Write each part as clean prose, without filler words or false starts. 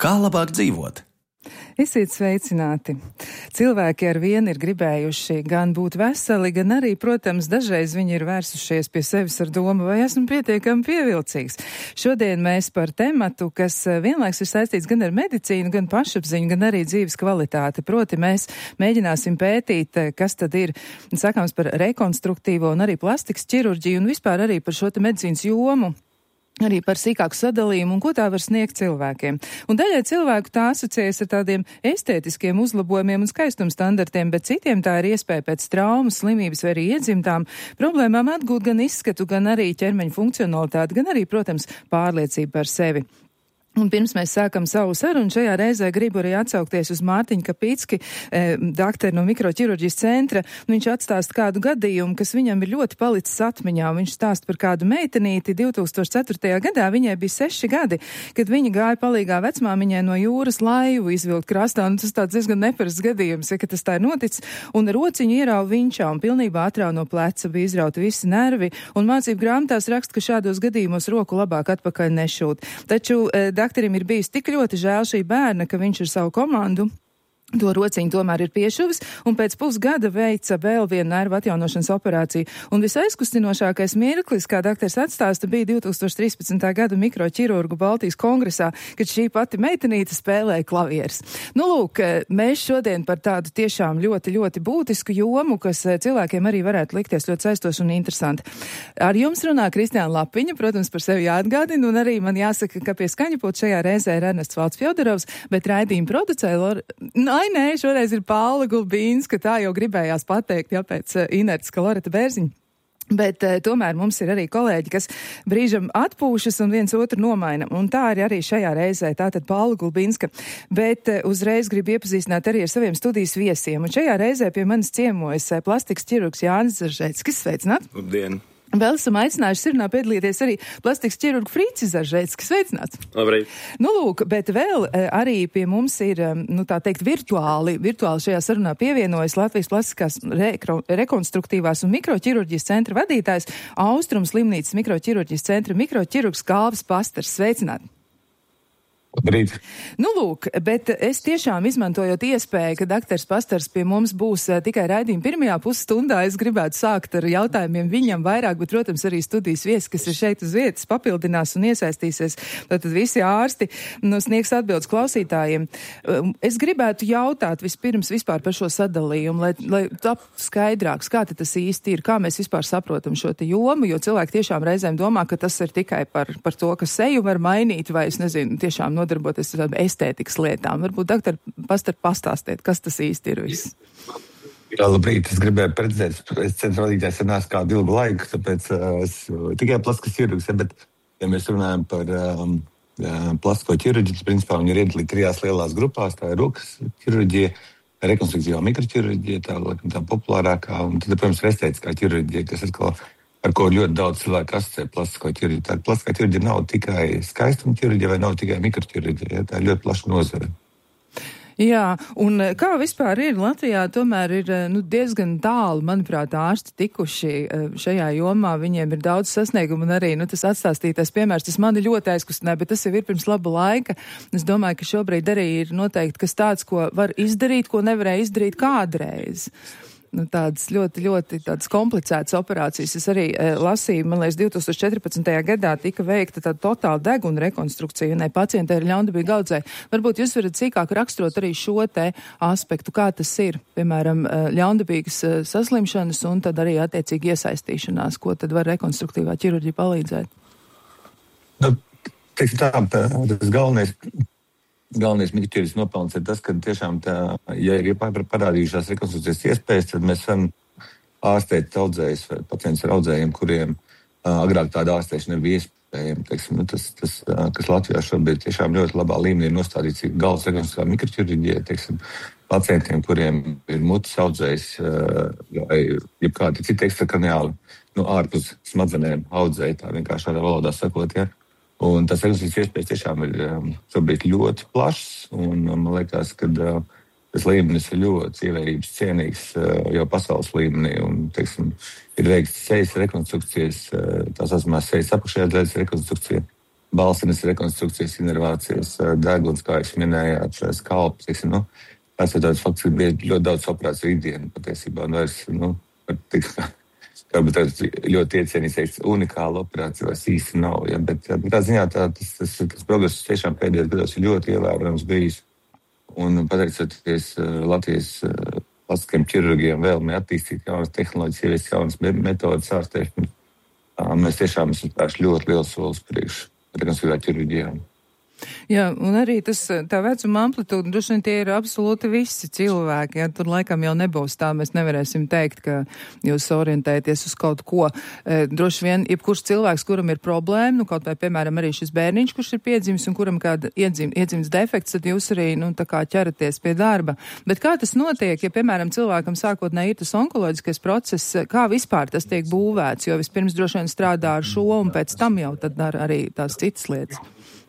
Kā labāk dzīvot? Esiet sveicināti! Cilvēki ar vienu ir gribējuši gan būt veseli, gan arī, protams, dažreiz viņi ir vērsušies pie sevis ar domu, vai esmu pietiekami pievilcīgs. Šodien mēs par tematu, kas vienlaiks ir saistīts gan ar medicīnu, gan pašapziņu, gan arī dzīves kvalitāti. Proti mēs mēģināsim pētīt, kas tad ir sakāms par rekonstruktīvo un arī plastikas ķirurģiju un vispār arī par šo te medicīnas jomu. Arī par sīkāku sadalījumu un ko tā var sniegt cilvēkiem. Un daļai cilvēku tā asociējas ar tādiem estētiskiem uzlabojumiem un skaistuma standartiem, bet citiem tā ir iespēja pēc traumas, slimības vai arī iedzimtām problēmām atgūt gan izskatu, gan arī ķermeņa funkcionalitāti, gan arī, protams, pārliecību par sevi. Un pirms mēs sākam savu sarunu, šajā reizē gribu arī atsaukties uz Mārtiņu Kapicki, dakteru no mikroķirurģijas centra. Viņš atstāst kādu gadījumu, kas viņam ir ļoti palicis atmiņā. Viņš stāst par kādu meitenīti 2004. gadā, viņai bija 6 gadi, kad viņa gāja palīgā vecmāmiņai no jūras laivu izvilkt krastā. Un tas tāds diezgan neparasts gadījums, ja, ka tas tā ir noticis. Un rociņu ierauga vinčā un pilnībā atrauga no pleca, bija izrauti visi nervi. Un mācību grāmatās raksta, ka šādos gadījumos roku labāk atpakaļ nešūt. Taču dakterim ir bijis tik ļoti žēl šī bērna, ka viņš ar savu komandu to rociņu tomēr ir piešuvis, un pēc pusgada veica vēl vienu nervu atjaunošanas operāciju. Un visaizkustinošākais mirklis, kā daktars atstāsta, bija 2013. gada mikroķirurgu Baltijas kongresā, kad šī pati meitenīte spēlēja klavieres. Nu, lūk, mēs šodien par tādu tiešām ļoti, ļoti būtisku jomu, kas cilvēkiem arī varētu likties ļoti saistoši un interesanti. Ar jums runā Kristiāna Lapiņa, protams, par sevi jāatgādina, un arī man jāsaka, ka pie skaņapulta šajā reizē ir Ernests Valds Fjodorovs, bet raidījuma producēja Nē, šoreiz ir Paula Gulbīnska, tā jau gribējās pateikt, jā, pēc inertes, ka Loreta Bērziņa. Bet tomēr mums ir arī kolēģi, kas brīžam atpūšas un viens otru nomaina. Un tā ir arī šajā reizē, tātad Paula Gulbīnska. Bet uzreiz gribu iepazīstināt arī ar saviem studijas viesiem. Un šajā reizē pie manis ciemojas plastikas ķirurgs Jānis Zaržēckis. Sveicināt! Labdien! Vēl esam aicinājuši sarunā piedalīties arī plastikas ķirurgu Fricis Zaržēckis. Sveicināts! Labrīt! Nu, lūk, bet vēl arī pie mums ir, tā teikt, virtuāli šajā sarunā pievienojas Latvijas plastiskās rekonstruktīvās un mikroķirurģijas centra vadītājs, Austrumu slimnīcas mikroķirurģijas centra mikroķirurgs Kalvis Pastars. Sveicināti! Labrīt. Nu, lūk, bet es tiešām izmantojot iespēju, ka daktars Pastars pie mums būs tikai raidījuma pirmajā pusstundā, es gribētu sākt ar jautājumiem viņam vairāk, bet, protams, arī studijas viesi, kas ir šeit uz vietas, papildinās un iesaistīsies. Tātad visi ārsti sniegs atbildes klausītājiem. Es gribētu jautāt vispirms vispār par šo sadalījumu, lai tap skaidrāks, kā tas īsti ir, kā mēs vispār saprotam šo te jomu, jo cilvēki tiešām reizēm domā, ka tas ir tikai par to, ka seju var mainīt, vai es nezinu, tiešām nodarboties ar tādām estētikas lietām. Varbūt, doktor, pastāstiet, kas tas īsti ir viss. Jā, labrīt. Es gribēju precizēt, es centra vadītājs ar nāc kādu ilgu laiku, tāpēc es tikai plastikas ķirurgs, bet, ja mēs runājam par plastisko ķirurģiju, principā viņi ir iedalīti 3 lielās grupās, tā ir rokas ķirurģija, rekonstruktīvā mikroķirurģija, tā populārākā, un tad, protams, ir estētiskā ķirurģija, kas atkal ar ko ļoti daudz cilvēku asociē plastisko ķirurģiju. Tā plastiskā ķirurģija nav tikai skaistuma ķirurģija vai nav tikai mikroķirurģija, tā ir ļoti plaša nozare. Jā, un kā vispār ir Latvijā, tomēr ir diezgan tālu, manuprāt, ārsti tikuši šajā jomā, viņiem ir daudz sasniegumu un arī tas atstāstītais piemērs, tas mani ļoti aizkustināja, bet tas jau ir pirms laba laika. Es domāju, ka šobrīd arī ir noteikti kas tāds, ko var izdarīt, ko nevarēja izdarīt kādreiz. Tādas ļoti, ļoti tādas komplicētas operācijas. Es arī lasīju, man liekas, 2014. gadā tika veikta tāda totāla deguna rekonstrukcija, un pacientē ir ļaundabīga audzē. Varbūt jūs varat sīkāk raksturot arī šo te aspektu, kā tas ir, piemēram, ļaundabīgas saslimšanas un tad arī attiecīgi iesaistīšanās, ko tad var rekonstruktīvā ķirurģija palīdzēt. Teiksim tā, tas galvenais mikroķirurģijas nopelns ir tas, ka tiešām ja ir parādījušās rekonstrukcijas iespējas, tad mēs varam ārstēt audzējus vai pacientus ar audzējiem, kuriem agrāk tāda ārstēšana nebija iespējama. Teiksim, tas, kas Latvijā šobrīd tiešām ļoti labā līmenī ir nostādīts galvas rekonstruktīvā mikroķirurģija, teiksim, pacientiem, kuriem ir mutes audzējs vai jebkādi citi ekstrakraniāli, ārpus smadzenēm audzēji, tā vienkārši tādā valodā sakot, ja. Un tas rekonstrukcijas iespējas tiešām ir šobrīd ļoti plašs, un man liekas, ka tas līmenis ir ļoti ievērības cienīgs jau pasaules līmenī, un, teiksim, ir veikts sejas rekonstrukcijas, tā saucamās sejas apakšējās daļas rekonstrukcija, balsinas rekonstrukcijas, inervācijas, deguns, kā jūs minējāt, skalps, teiksim, tas ir tāds faktiski bija ļoti daudz operāciju ikdienu patiesībā, un vairs, varbūt tāds ļoti iecienīts unikāla operācija vairs īsti nav, ja, bet tā ziņā tas progress tiešām pēdējos gados ir ļoti ievērojams bijis, un pateicoties Latvijas plastiskajiem ķirurgiem vēlmē attīstīt jaunas tehnoloģijas, ieviest jaunas metodas ārstēšanas, mēs tiešām esam spēruši ļoti liels solis priekš rekonstruktīvā ķirurģijā. Jā, un arī tā vecuma amplitūda, droši vien tie ir absolūti visi cilvēki, ja tur laikam jau nebūs tā, mēs nevarēsim teikt, ka jūs orientēties uz kaut ko. Droši vien, jebkurš cilvēks, kuram ir problēma, kaut vai, piemēram, arī šis bērniņš, kurš ir piedzimis un kuram kāda iedzimts defekts, tad jūs arī, tā kā ķeraties pie darba. Bet kā tas notiek, ja, piemēram, cilvēkam sākotnēji ir tas onkoloģiskais process, kā vispār tas tiek būvēts, jo vispirms droši vien strādā ar šo un pēc tam jau tad dara arī tās citas lietas?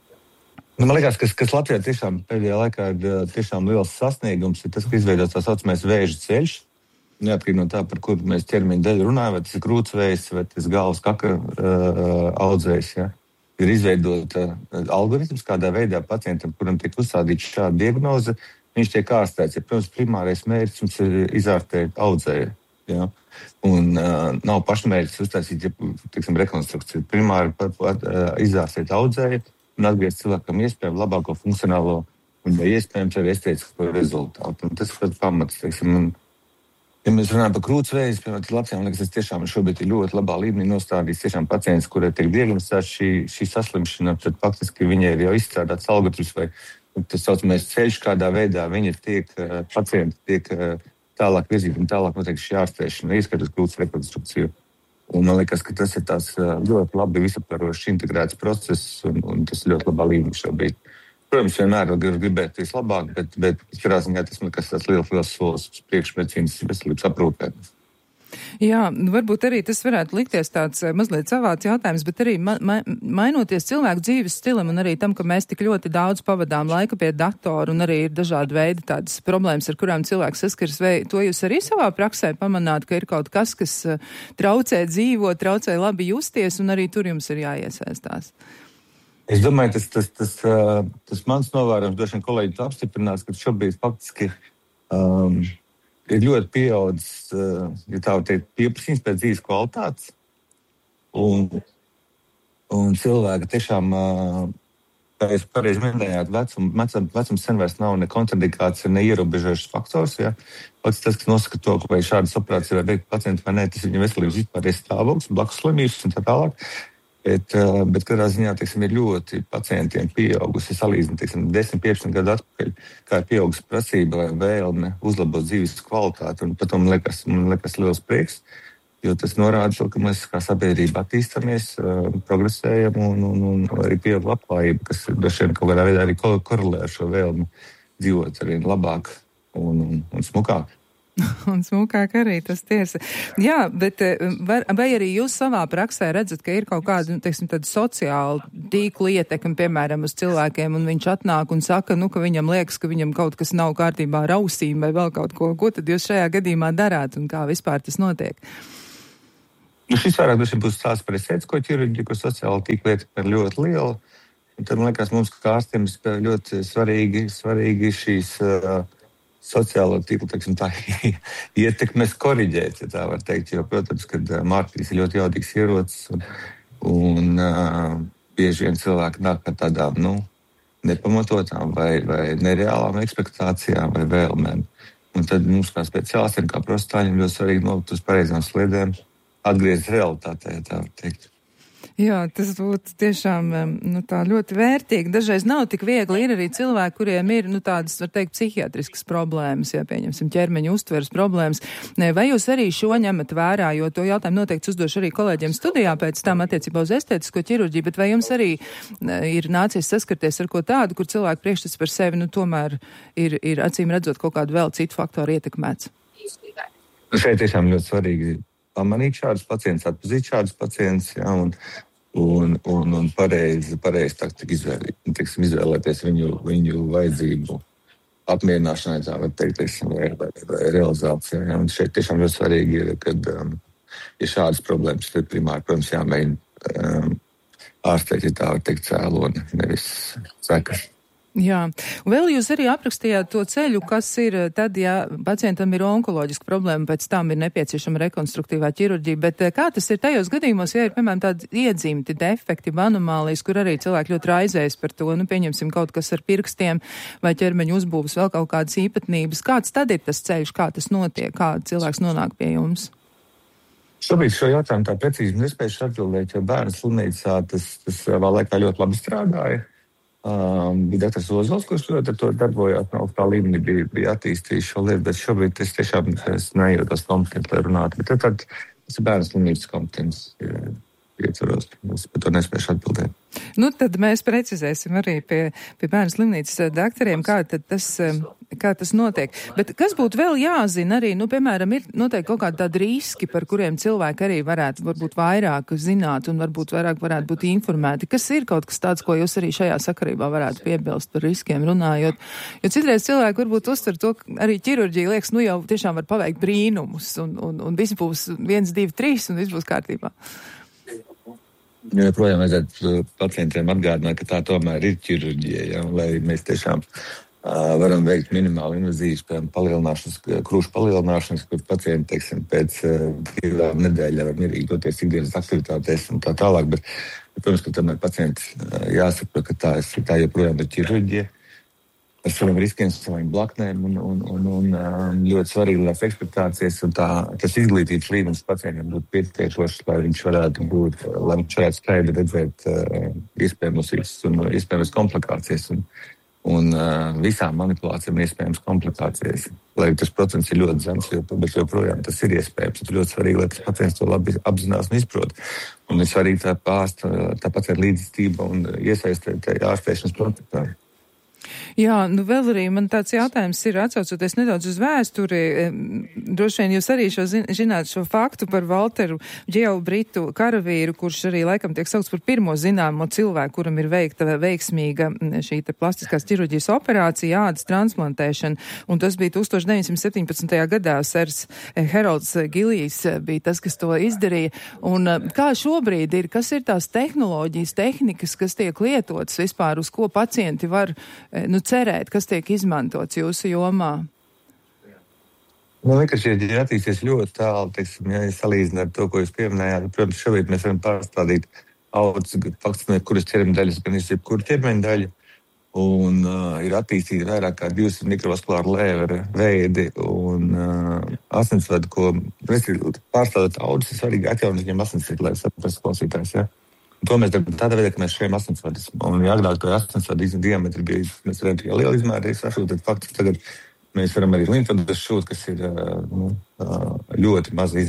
Man liekas, kas Latvijā tiešām pēdējā laikā ir tiešām liels sasniegums, ir tas, ka izveidots tā saucamais vēža ceļš. Neatkarīgi no tā, par kuru mēs ķermeņa daļu runājam, vai tas ir krūtsvējs, vai tas galvas kaka audzējs. Ja. Ir izveidota algoritms, kādā veidā pacientam, kuram tiek uzstādīta šāda diagnoze, viņš tiek ārstēts. Ja, protams, primārais mērķis mums ir izārstēt audzēju. Ja. Un nav pašmērķis uztaisīt, rekonstrukciju. Primāri izārstēt audzēju un atgriezt cilvēkam iespējami labāko funkcionālo un, ja iespējams, arī estētisko rezultātu. Un tas ir pamats, un, ja mēs runājam par krūtsvējas, piemēram, Latvijā, man liekas, tas tiešām šobrīd ir ļoti labā līmenī nostādīts tiešām pacients, kurai tiek diagnosticēts šī saslimšana, tad faktiski viņai ir jau izstrādāts algoritms vai tas saucamais ceļš, kādā veidā pacienti tiek tālāk virzīti un tālāk noteikti šī ārstēšana, ieskatot krūts rekonstrukciju. Un man liekas, ka tas ir tās ļoti labi visaptvarošs integrēts process, un tas ir ļoti labā līmenī šobrīd. Protams, vienmēr gribētu vislabāk, bet katrā ziņā tas man liekas tāds liels solis priekšmedicīnas veselības aprūpē. Jā, varbūt arī tas varētu likties tāds mazliet savāds jautājums, bet arī mainoties cilvēku dzīves stilam un arī tam, ka mēs tik ļoti daudz pavadām laika pie datora un arī ir dažādi veidi tādas problēmas, ar kurām cilvēks saskars, vai to jūs arī savā praksē pamanāt, ka ir kaut kas traucē dzīvot, traucē labi justies un arī tur jums ir jāiesaistās? Es domāju, tas mans novērojums, droši vien kolēģi to apstiprinās, ka šobrīd faktiski ir ļoti pieaudzis, ja tā var teikt, pieprasījums pēc dzīves kvalitātes. Un cilvēki tiešām, kā jūs pareizi minējāt, vecums sen vairs nav ne kontraindikācija, ne ierobežojušs faktors. Ja? Pats tas, kas nosaka to, vai šādas operācijas var veikt pacienti vai nē, tas ir viņa veselības vispārējais stāvoklis, blakus slimības un tā tālāk. Bet katrā ziņā, ir ļoti pacientiem pieaugusi salīdzina, 10-15 gadu atpakaļ, kā ir pieaugusi prasība vai vēlme uzlabot dzīves kvalitāti. Un pat man liekas liels prieks, jo tas norāda to, ka mēs kā sabiedrība attīstamies, progresējam un arī pieaug labklājība, kas droši vien kaut kādā veidā arī korelē ar šo vēlmi dzīvot arī labāk un smukāk. Un smukāk arī tas tiesa. Jā, bet vai arī jūs savā praksē redzat, ka ir kaut kāda, tāda sociāla tīkla ietekme, piemēram, uz cilvēkiem, un viņš atnāk un saka, ka viņam liekas, ka viņam kaut kas nav kārtībā ar ausīm vai vēl kaut ko. Ko tad jūs šajā gadījumā darāt un kā vispār tas notiek? Šis vairāk būs stāsts par estētisko ķirurģiju, kur sociāla tīkla ietekme ir ļoti liela. Un tad, man liekas, mums kā ārstiem ir ļoti svarīgi šīs sociālo tīklu, tā ietekmes koriģēt, ja tā var teikt, jo, protams, kad mārketinks ir ļoti jaudīgs ierocis un bieži vien cilvēki nāk ar tādām, nepamatotām vai nereālām ekspektācijām vai vēlmēm. Un tad mums kā speciālistiem, kā profesionāļiem ļoti svarīgi novikt uz pareizām sliedēm, atgriezt realitātē, ja tā var teikt. Jā, tas būtu tiešām tā ļoti vērtīgi. Dažreiz nav tik viegli. Ir arī cilvēki, kuriem ir tādas, var teikt, psihiatriskas problēmas, ja pieņemsim ķermeņa uztveres problēmas. Vai jūs arī šo ņemat vērā, jo to jautājumu noteikti uzdošu arī kolēģiem studijā pēc tam attiecībā uz estētisko ķirurģiju, bet vai jums arī ir nācies saskarties ar ko tādu, kur cilvēku priekšstats par sevi tomēr ir acīm redzot kaut kādu vēl citu faktoru ietekmēts? Šeit tiešām ļoti svarīgi pamanīt šādus pacientus, atpazīt šādus pacientus, ja, un pareizi taktiku izvēlēties viņu vajadzību apmierināšanai, tā var teikt, vai realizācijā. Ja. Un šeit tiešām ļoti svarīgi ir, kad ja šādas problēmas ir primāri, protams, jāmēģina ārstēt, ja tā var teikt, cēloni, nevis sekas. Jā, un vēl jūs arī aprakstījāt to ceļu, kas ir tad, ja pacientam ir onkoloģiska problēma, pēc tam ir nepieciešama rekonstruktīvā ķirurģija, bet kā tas ir tajos gadījumos, ja ir, piemēram, tādi iedzimti defekti, anomālijas, kur arī cilvēki ļoti raizējas par to, nu, pieņemsim kaut kas ar pirkstiem vai ķermeņa uzbūves, vēl kaut kādas īpatnības, kāds tad ir tas ceļš, kā tas notiek, kā cilvēks nonāk pie jums? Šobrīd šo jautājumu tā precīzi nespējuši atbildēt, jo bērnu slimnīcā tas vēl laikā ļoti labi strādāja. Bija doktors Ozols, kurš ar to darbojās, no augstā līmenī bija attīstījis šo lietu, bet šobrīd es tiešām nejūtos kompetenti, lai runātu. Bet tad tas ir bērnu slimnīcas kompetents ietvaros. Es par to nespējuši atbildēt. Nu, tad mēs precizēsim arī pie bērnu slimnīcas daktariem, kā tas notiek. Bet kas būtu vēl jāzina arī, nu, piemēram, ir noteikti kaut kādi tādi riski, par kuriem cilvēki arī varētu varbūt vairāk zināt un varbūt vairāk varētu būt informēti. Kas ir kaut kas tāds, ko jūs arī šajā sakarībā varētu piebilst par riskiem runājot? Jo citreiz cilvēki varbūt uztver to, arī ķirurģija liekas, nu jau tiešām var paveikt brīnumus un viss būs 1, 2, 3 un viss būs kārtībā. Joprojām vajadzētu pacientiem atgādināt, ka tā tomēr ir ķirurģija, ja, lai mēs tiešām varam veikt minimāli invazīvas, piemēram, krūšu palielināšanas, kur pacienti, teiksim, pēc 2 nedēļām var mierīgi doties ikdienas aktivitātēs un tā tālāk, bet, protams, ka tomēr pacienti jāsaprot, ka tā joprojām ir ķirurģija ar saviem riskiem, saviem blaknēm un ļoti svarīgi, lai ekspektācijas un tas izglītības līmenis pacientiem būtu pietiekošs, lai viņš varētu skaidri redzēt iespējamos riskus un iespējamas komplikācijas un visām manipulācijām iespējams komplikācijas. Lai tas procents ir ļoti zems, bet joprojām tas ir iespējams. Ir ļoti svarīgi, lai tas pacients to labi apzinās un izprot. Un ir svarīgi tā pacienta līdzjūtība un iesaistīt ārstēšanas procesā. Jā, nu vēl arī man tāds jautājums ir, atsaucoties nedaudz uz vēsturi, droši vien jūs arī zināt šo faktu par Valteru Džeju britu karavīru, kurš arī laikam tiek saukts par pirmo zināmo cilvēku, kuram ir veikta veiksmīga šī te plastiskās ķirurģijas operācija, ādas transplantēšana, un tas bija 1917. gadā. Sers Herolds Gilijs bija tas, kas to izdarīja, un kā šobrīd ir, kas ir tās tehnoloģijas, tehnikas, kas tiek lietotas vispār, uz ko pacienti var cerēt, kas tiek izmantots jūsu jomā? Man liekas, šie attīstīsies ļoti tālu, teiksim, ja salīdzināt ar to, ko jūs pieminējāt. Protams, šobrīd mēs varam pārstādīt audzes, faktiski, kuras ķermeņa daļas, gan jebkuru ķermeņa daļu, un ir attīstīti vairāk kā 200 mikrovaskulāru lēveru veidi un asinsvadu, ko pārstādot audzes, ir svarīgi atjaunot viņiem asinsvadu, lai saprastu klausītājs, ja? To mēs darām tādā veidā, ka mēs šiem asinsvadus. Un agrāk to asinsvadu diametri bija, mēs varētu jau lielu izmēru sašūt, tad faktiski tagad mēs varam arī limfodus šūt, kas ir ļoti maza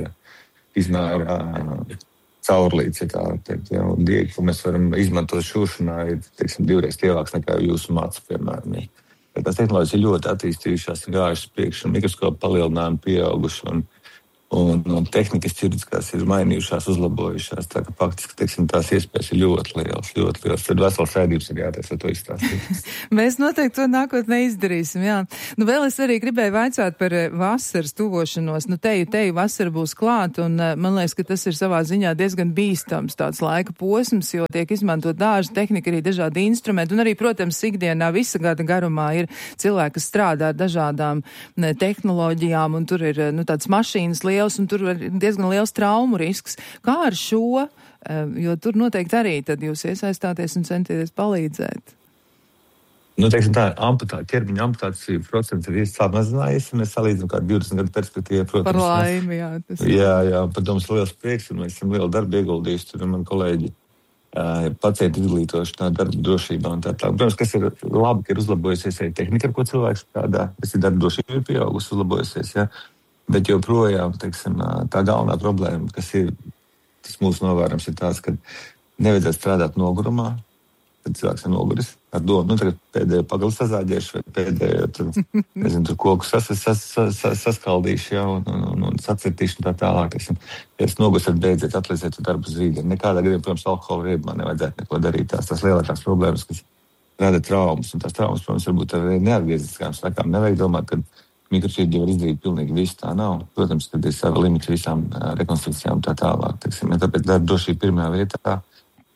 izmēra caurlīdz, ja tā teikt. Ja, un diegi, ko mēs varam izmantot šūšanā, ir, teiksim, 2 lielāks nekā jūsu māca, piemēram. Ja. Tās tehnoloģijas ir ļoti attīstījušās, gājušas priekš, un mikroskopu palielinājumi pieauguši, un tehnikas ķirurģiskās ir mainījušās, uzlabojušās. Tā ka faktiski, teiksim, tās iespējas ir ļoti lielas. Tad vesels rādījums ir jātais, lai to izstāstīt. Mēs noteikti to nākotnē izdarīsim, jā. Nu, vēl es arī gribēju vaicāt par vasaras tuvošanos. Nu, teju vasara būs klāt, un man liekas, ka tas ir savā ziņā diezgan bīstams tāds laika posms, jo tiek izmantot dārza tehnika, arī dažādi instrumenti, un arī, protams, ikdienā visa gada garumā ir cilvēki, kas strādā ar dažādām tehnoloģijām, un tur ir, tādas mašīnas liels, un tur ir diezgan liels traumu risks. Kā ar šo, jo tur noteikti arī tad jūs iesaistāties un centieties palīdzēt? Teiksim tā, ķermeņa amputāciju procents ir samazinājies, un mēs salīdzinām kā 20 gadu perspektīvā, protams. Par laimi, jā. Jā, par to mums liels prieks, un mēs esam lielu darbu ieguldījuši, tur man kolēģi pacientu izglītošanā, darba drošībā un tā. Protams, kas ir labi, ka ir uzlabojusies arī tehnika, ar ko cilvēks strādā, kas ir darba drošība ir pieaugusi, uzlabojusies, jā. Bet joprojām, teiksim, tā galvenā problēma, kas ir, tas mūsu novērams, ir tāds, ka nevajadzētu strādāt nogurumā, tad cilvēks ir noguris ar domu, tagad pēdējo pagalu sazāģēšu vai pēdējo, tur koku saskaldīšu, jā, un sacirtīšu un tā tālāk, teiksim. Ja es noguris, tad beidziet atlieciet darbu uz rītdienu. Nekādā gadījumā, protams, alkohola riebumā nevajadzētu neko darīt. Tās lielākās problēmas, kas rada traumas, un tās traumas, protams, varbūt arī neatgrieziskām sakām. Nevajag domāt, ka mikroķirurģija var izdarīt pilnīgi visu, tā nav. Protams, kad ir sava limita visām rekonstrukcijām tā tālāk. Teiksim, ja tāpēc darba drošība pirmajā vietā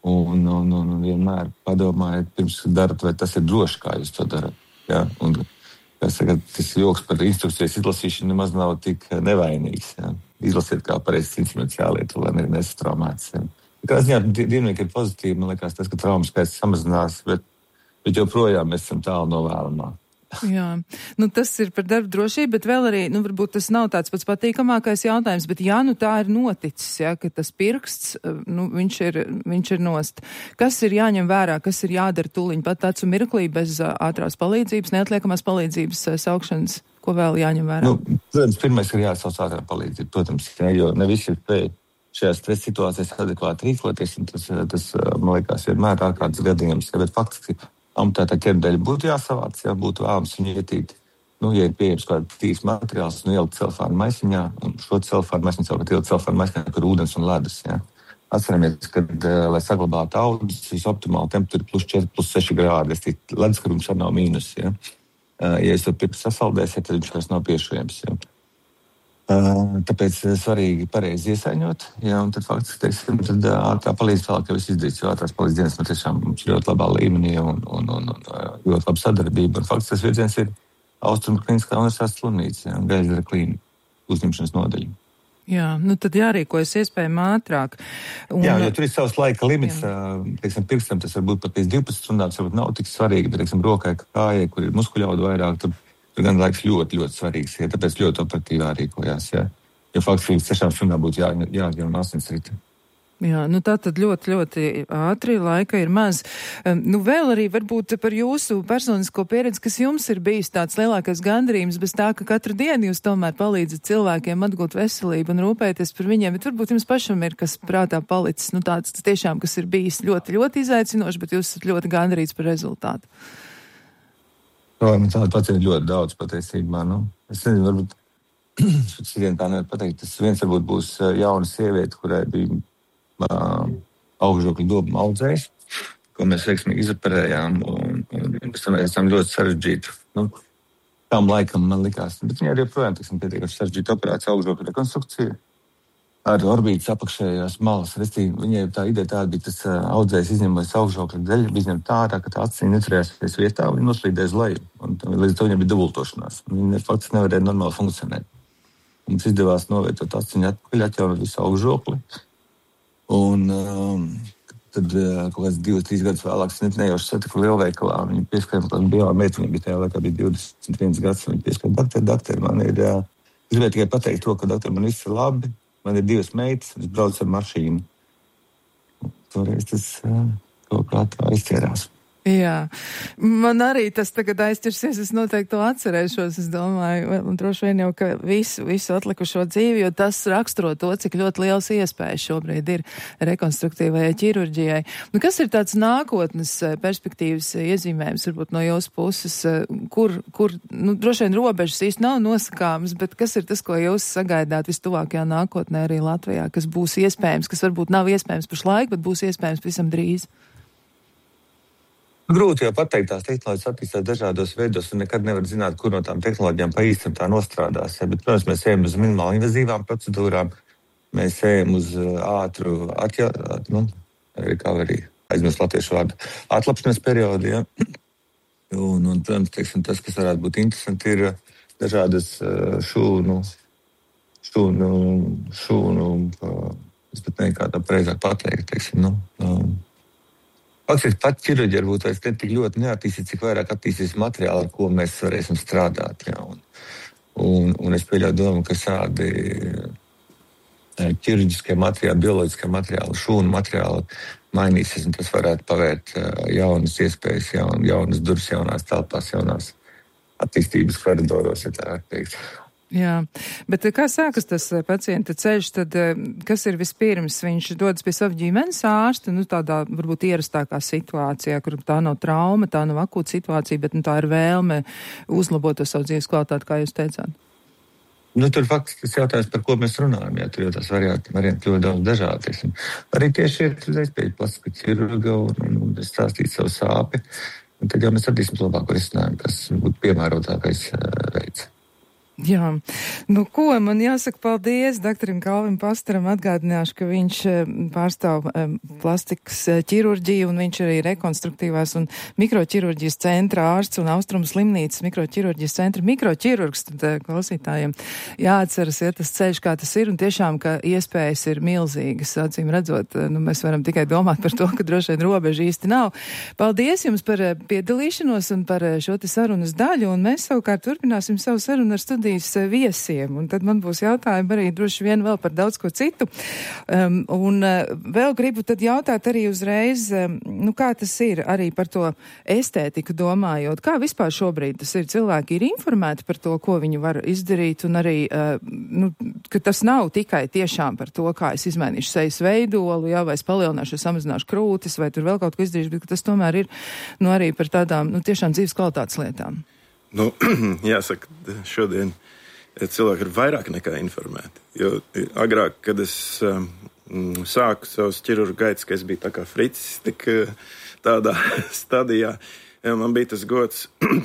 Un vienmēr padomājiet, pirms darat, vai tas ir droši, kā jūs to darat. Ja? Un, tas joks par instrukcijas izlasīšanu nemaz nav tik nevainīgs. Ja? Izlasiet, kā pareizi instruments jāliet, lai nesatraumēts. Ja? Kā ziņā dzīvnieki ir pozitīvi, man liekas, tas, ka traumas skaits samazinās, bet joprojām mēs esam tālu no vēlamā. Jā, tas ir par darba drošību, bet vēl arī, varbūt tas nav tāds pats patīkamākais jautājums, bet tā ir noticis, ja, ka tas pirksts, viņš ir nost. Kas ir jāņem vērā, kas ir jādara tūliņ pat acu mirklī bez ātrās palīdzības, neatliekamās palīdzības saukšanas, ko vēl jāņem vērā? Protams, pirmais ir jāsauc ātrā palīdzība, protams, ja, jo ne visi ir spēj šajās stresa situācijās adekvāti rīkoties, un tas man liekas, vienmēr ārkārtas gadījums, ja, bet faktiski amputētā ķermeņa būtu jāsavāc, ja būtu vēlams viņu ietīt, ja ir pieejams kāds tīrs materiāls, ielikt celofānu maisiņā, un šo celofānu maisiņu savukārt ielikt celofānu maisiņā, kur ir ūdens un ledus, ja. Atceramies, ka, lai saglabātu audus, visoptimāla temperatūra +4, +6 grādi, leduskarums arī nav mīnus, ja. Ja jūs to pirks sasaldēsiet, tad viņš vairs nav piešujams, ja. Tāpēc svarīgi pareizi iesaiņot, ja, un tad faktiski, teiksim, tad ātrā palīdzība tālāk jau viss izdarīts, jo ātrās palīdzības dienas tiešām ir ļoti labā līmenī un ļoti laba sadarbība, un faktiski tas virziens ir Austrumu Kliniskā universitātes slimnīca, ja, Gaļģera klīnika uzņemšanas nodaļa. Jā, tad jārīkojas iespējami ātrāk. Jā, jo tur ir savs laika limits, teiksim, pirkstam tas var būt pat pēc 12 stundām, tas varbūt nav tik svarīgi, bet, teiksim, rokai, kājai, kur ir muskuļaudu vairāk, tur gan laiks ļoti, ļoti svarīgs, ja, tāpēc ļoti operatīvi jārīkojās, ja. Jo faktiski 6 stundām būtu jāatjauno asinsrite. Jā, tā tad ļoti, ļoti ātri, laika ir maz. Vēl arī varbūt par jūsu personisko pieredzi, kas jums ir bijis tāds lielākais gandarījums, bez tā, ka katru dienu jūs tomēr palīdzat cilvēkiem atgūt veselību un rūpēties par viņiem, bet varbūt jums pašam ir kas prātā palicis, tāds tiešām, kas ir bijis ļoti, ļoti izaicinoši, bet jūs esat ļoti gandarīts par rezultātu. Man tādu pacientu ļoti daudz patiesībā. Es nezinu, varbūt šodien tā nevar pateikt. Tas viens varbūt būs jauna sieviete, kurai bija augšžokļa dobuma audzējs, ko mēs veiksmīgi izoperējām, un pēc tam mēs esam ļoti sarežģītu. Tam laikam man likās, bet viņa arī joprojām pietiekami sarežģīta operācija augšžokļa rekonstrukcija ar orbītas apakšējās malas. Viņai tā ideja tāda bija, tas audzējs izņemot augšžokļa daļu, bija izņemt ārā, ka tā aciņa neturējās vietā, viņa noslīdēs leju. Un līdz ar to viņai bija dubultošanās. Viņa faktiski nevarēja normāli funkcionēt. Mums izdevās novietot aciņu atpakaļ, atjaunot visu augšžokli. Un tad kaut kāds 2-3 gadus vēlāk es nejauši satiku lielveikalā. Viņa pieskāra tādu bielā meitu, viņa bija tajā laikā bija 21 gads. Viņa pieskāra, doktor, man ir, gribēju tikai pateikt to, ka doktor, man viss ir labi. Man ir 2 meitas, es braucu ar mašīnu. Toreiz tas kaut kā tā izķērās. Jā, man arī tas tagad aizķersies, es noteikti to atcerēšos, es domāju, un droši vien jau, ka visu atlikušo dzīvi, jo tas raksturo to, cik ļoti liels iespējas šobrīd ir rekonstruktīvajai ķirurģijai. Kas ir tāds nākotnes perspektīvas iezīmējums, varbūt no jūsu puses, kur droši vien robežas īsti nav nosakāmas, bet kas ir tas, ko jūs sagaidāt vistuvākajā nākotnē arī Latvijā, kas būs iespējams, kas varbūt nav iespējams pašlaik, bet būs iespējams visam drīz? Grūti jau pateikt, tās tehnoloģijas attīstās dažādos veidos, un nekad nevar zināt, kur no tām tehnoloģijām pa īstam tā nostrādās. Ja? Bet, protams, mēs ejam uz minimāli invazīvām procedūrām, mēs ejam uz ātru recovery, aizmirst latviešu vārdu, atlapšanas periodu. Ja? Un, protams, teiksim, tas, kas varētu būt interesanti, ir dažādas šūnu, es pat nezinu, kā tā preizāk pateikt, teiksim, Faktiski pat ķirurģija varbūt vairs ne tik ļoti neattīstīs, cik vairāk attīstīs materiāli, ar ko mēs varēsim strādāt. Ja? Un es pieļauju domu, ka šādi ķirurģiskie materiāli, bioloģiskie materiāli, šūnu materiāli mainīsies, un tas varētu pavērt jaunas iespējas, jaunas durvis, jaunās telpās, jaunās attīstības koridoros, ja tā var teikt. Jā, bet kā sākas tas pacienta ceļš, tad kas ir vispirms? Viņš dodas pie sava ģimenes ārsta, tādā varbūt ierastākā situācijā, kur tā nav trauma, tā nav akūta situācija, bet tā ir vēlme uzlabot to savu dzīves kvalitāti, kā jūs teicāt. Tur faktiski tas jautājums, par ko mēs runājam, ja tur jau tās varianti ļoti daudz dažādi. Arī tieši ir pie plastiska ķirurga un stāstīt savu sāpi, un tad jau mēs radīsim labāko risinājumu, kas būtu piemērotākais veids. Jā, nu ko, man jāsaka paldies doktoram Kalvim Pastaram, atgādināšu, ka viņš pārstāv plastikas ķirurģiju un viņš arī rekonstruktīvās un mikroķirurģijas centra ārsts un Austrumu slimnīcas mikroķirurģijas centra mikroķirurgs, tad klausītājiem jāatceras, ja tas ceļš kā tas ir un tiešām, ka iespējas ir milzīgas, acīm redzot, nu mēs varam tikai domāt par to, ka droši vien robeža īsti nav. Paldies jums par piedalīšanos un par šo te sarunas daļu un mēs savukārt turpināsim savu sarunu ar studiju viesiem, un tad man būs jautājumi arī droši vien vēl par daudz ko citu. Vēl gribu tad jautāt arī uzreiz, nu kā tas ir arī par to estētiku domājot, kā vispār šobrīd tas ir, cilvēki ir informēti par to, ko viņi var izdarīt, un arī, nu, ka tas nav tikai tiešām par to, kā es izmainīšu sejas veidolu, jā, vai es palielināšu, samazināšu krūtis, vai tur vēl kaut ko izdarīšu, bet tas tomēr ir, nu, arī par tādām, nu, tiešām dzīves kvalitātes lietām. Nu, jāsaka, šodien cilvēki ir vairāk nekā informēti. Jo agrāk, kad es sāku savus ķirurgu gaitas, ka es biju tā kā Fricis, tik tādā stadijā, man bija tas gods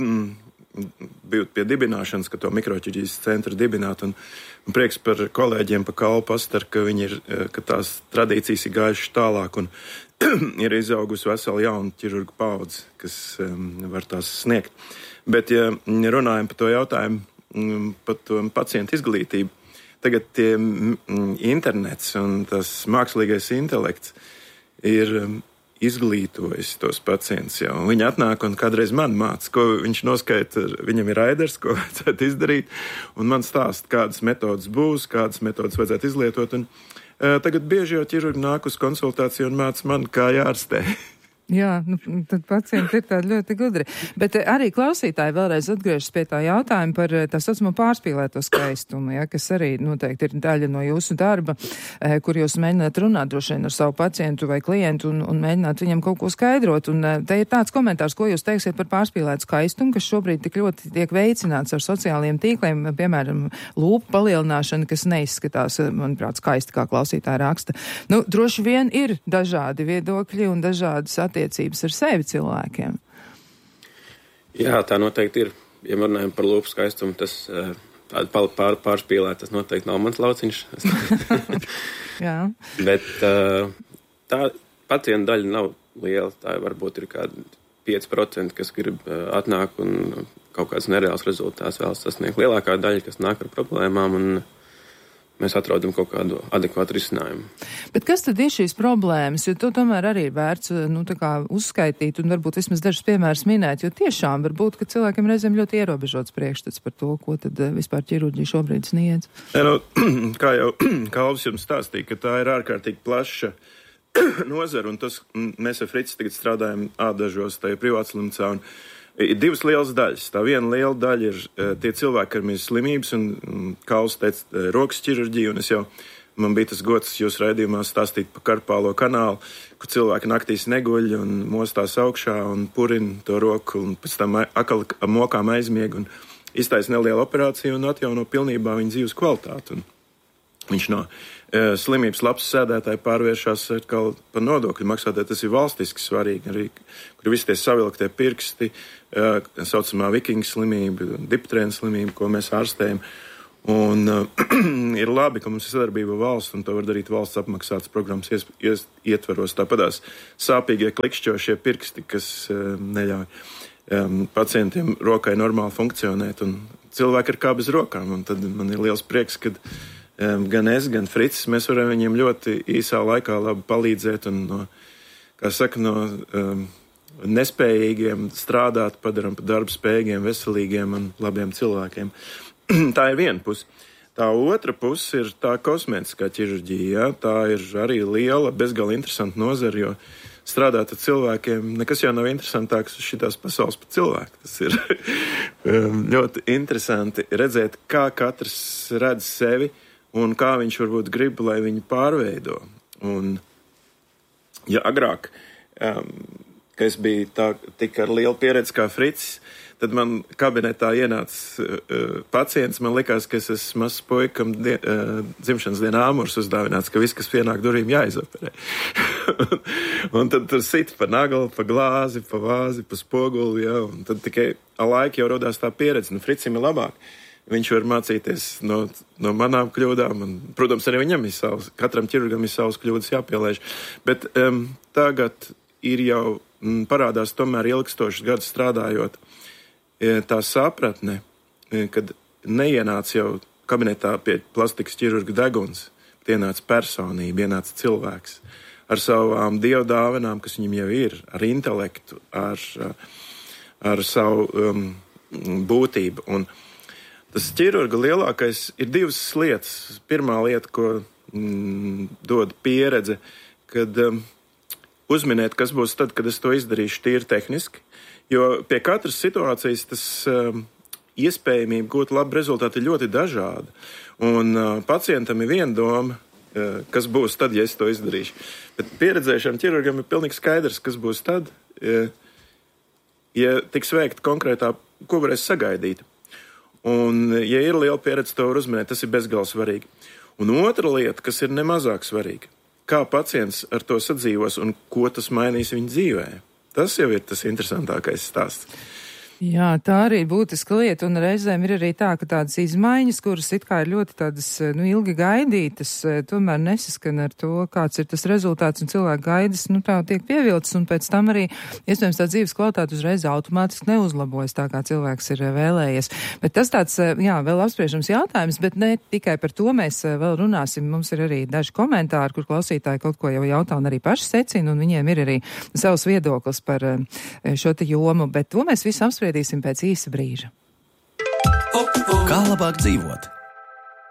būt pie dibināšanas, ka to mikroķirurģijas centru dibināt, un prieks par kolēģiem, pa Kalvu Pastaru, ka viņi ir, ka tās tradīcijas ir gājušas tālāk, un ir izaugusi vesela jauna ķirurgu paudze, kas var tās sniegt. Bet, ja runājam par to jautājumu, par to pacientu izglītību, tagad tie internets un tas mākslīgais intelekts ir izglītojis tos pacientus jau. Viņi atnāk un kādreiz man māca, ko viņš noskaita, viņam ir raiders, ko vajadzētu izdarīt, un man stāst, kādas metodas būs, kādas metodas vajadzētu izlietot, un tagad bieži jau ķirurgi nāk uz konsultāciju un māca man, kā jārastē. Jā, nu, tad pacienti ir tādi ļoti gudri. Bet arī klausītāji vēlreiz atgriežas pie tā jautājuma par tā saucamo pārspīlēto skaistumu, ja, kas arī noteikti ir daļa no jūsu darba, kur jūs mēģināt runāt droši vien ar savu pacientu vai klientu un mēģināt viņam kaut ko skaidrot. Un te ir tāds komentārs, ko jūs teiksiet par pārspīlētu skaistumu, kas šobrīd tik ļoti tiek veicināts ar sociālajiem tīkliem, piemēram, lūpu palielināšana, kas neizskatās, manuprāt, skaisti, kā klausītāji raksta. Nu, droši vien ir dažādi viedokļi un dažādas attiecības ar sevi cilvēkiem. Jā, tā noteikti ir. Ja runājam par lūpu skaistumu, tas tāda pārspīlēt, tas noteikti nav mans lauciņš. Jā. Bet tā pacienta daļa nav liela. Tā varbūt ir kādi 5%, kas grib atnāk un kaut kāds nereāls rezultāts vēl sasniegt. Lielākā daļa, kas nāk ar problēmām un mēs atrodam kaut kādu adekvātu risinājumu. Bet kas tad ir šīs problēmas? Jo to tomēr arī ir vērts, nu, tā kā uzskaitīt un varbūt vismaz dažus piemērus minēt, jo tiešām varbūt, ka cilvēkiem reizēm ļoti ierobežots priekšstats par to, ko tad vispār ķirurģija šobrīd sniedz. Ja, nu, kā jau Kalvis jums stāstīja, ka tā ir ārkārtīgi plaša nozara, un tas mēs ar Frici tagad strādājam ādažos tajā privātslimnīcā, un ir divas lielas daļas. Tā viena liela daļa ir tie cilvēki, ar ir slimības, un Kalvs teica rokas ķirurģija, un man bija tas gods jūsu raidījumā stāstīt par karpālo kanālu, kur cilvēki naktīs neguļ un mostās augšā un purina to roku, un pēc tam akali mokām aizmieg, un iztaisa nelielu operāciju un atjauno pilnībā viņa dzīves kvalitāti. Un viņš no slimības labs sēdētāji pārvēršās atkal par nodokļu maksātāju. Tas ir valstiski svarīgi, arī, kur visi tie savilktie pirksti, saucamā vikinga slimība, diptrēna slimība, ko mēs ārstējam. Un ir labi, ka mums ir sadarbība valsts, un to var darīt valsts apmaksātas programmas ietveros. Tāpadās sāpīgie klikšķošie pirksti, kas neļauj pacientiem rokai normāli funkcionēt, un cilvēki ir kā bez rokām. Un tad man ir liels prieks, kad gan es, gan Fricis, mēs varam viņiem ļoti īsā laikā labi palīdzēt un no nespējīgiem strādāt, padaram par darbu spējīgiem, veselīgiem un labiem cilvēkiem. Tā ir viena puse. Tā otra puse ir tā kosmētiskā ķirurģija. Ja? Tā ir arī liela, bezgalīgi interesanta nozara, jo strādāt ar cilvēkiem, nekas jau nav interesantāks uz šitās pasaules par cilvēku. Tas ir ļoti interesanti redzēt, kā katrs redz sevi un kā viņš varbūt grib, lai viņu pārveido. Un, ja agrāk, ka es biju tik ar lielu pieredzi kā Fricis, tad man kabinetā ienāca pacients, man likās, ka es esmu mazs puikam dzimšanas dienā āmurs uzdāvināts, ka viss, kas pienāk durvīm, jāizoperē. Un tad tur sit pa naglu, pa glāzi, pa vāzi, pa spoguli, ja, un tad tikai ar laiku jau rodās tā pieredze. Nu, Fricim ir labāk. viņš var mācīties no manām kļūdām, un, protams, arī viņam ir katram ķirurgam ir savas kļūdas jāpielēž, bet tagad ir jau parādās tomēr ilgstošas gadus strādājot tā sapratne, kad neienāca jau kabinetā pie plastikas ķirurga deguns, bet ienāca personība, ienāca cilvēks ar savām dievdāvanām, kas viņam jau ir, ar intelektu, ar savu būtību. Un tas ķirurga lielākais ir divas lietas. Pirmā lieta, ko dod pieredze, kad uzminēt, kas būs tad, kad es to izdarīšu tīri tehniski, jo pie katras situācijas tas iespējamība gūt labu rezultātu ir ļoti dažāda. Un pacientam ir viena doma, kas būs tad, ja es to izdarīšu. Bet pieredzējušam ķirurgam ir pilnīgi skaidrs, kas būs tad, ja tiks veikta konkrētā, ko varēs sagaidīt. Un, ja ir liela pieredze, to var uzminēt, tas ir bezgalīgi svarīgi. Un otra lieta, kas ir nemazāk svarīga, kā pacients ar to sadzīvos un ko tas mainīs viņa dzīvē. Tas jau ir tas interesantākais stāsts. Jā, tā arī būtiska lieta, un reizēm ir arī tā, ka tādas izmaiņas, kuras it kā ir ļoti tādas, ilgi gaidītas, tomēr nesaskan ar to, kāds ir tas rezultāts, un cilvēku gaidas, tā tiek pievilcis, un pēc tam arī, iespējams, tā dzīves kvalitāte uzreiz automātiski neuzlabojas tā, kā cilvēks ir vēlējies. Bet tas tāds, vēl apspriežams jautājums, bet ne tikai par to mēs vēl runāsim. Mums ir arī daži komentāri, kur klausītāji kaut ko jau jautā un arī paši secina, un viņiem ir arī savs viedoklis par šo te jomu, bet to mēs visu apspriedīsim pēc īsa brīža. Kā labāk dzīvot?